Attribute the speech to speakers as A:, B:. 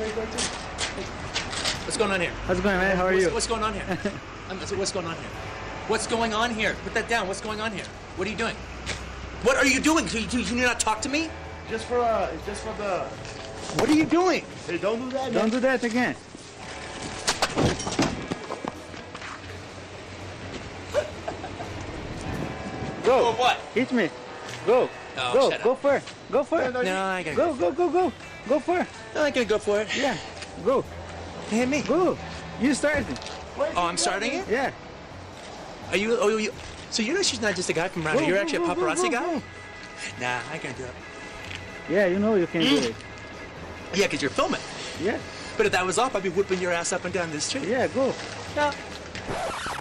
A: What's going on here?
B: How's it going, man? How are you?
A: What's going on here? What's going on here? What's going on here? Put that down. What's going on here? What are you doing? What are you doing? Can you not talk to me?
C: Just for the.
A: What are you doing?
C: Hey, don't do that, man.
B: Don't do that again. Go.
A: For what?
B: Hit me. Go.
A: Oh,
B: go.
A: shut
B: Go
A: up.
B: for it. Go for it.
A: No, I gotta
B: Go, go, go, go. Go for it.
A: No, I gotta go for it.
B: Yeah. Go.
A: Hit me.
B: Go. You started.
A: Oh, I'm starting it?
B: Yeah.
A: Are you? Oh, you. So you know she's not just a guy from around here. You're actually a paparazzi guy?
B: Go.
A: Nah, I can't do it.
B: Yeah, you know you can do it.
A: Yeah, because you're filming.
B: Yeah.
A: But if that was off, I'd be whipping your ass up and down this street.
B: Yeah, go.
A: No.